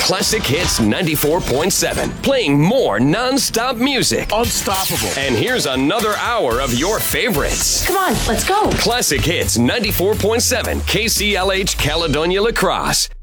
Classic Hits 94.7, playing more non-stop music. Unstoppable. And here's another hour of your favorites. Come on, let's go. Classic Hits 94.7, KCLH Caledonia La Crosse.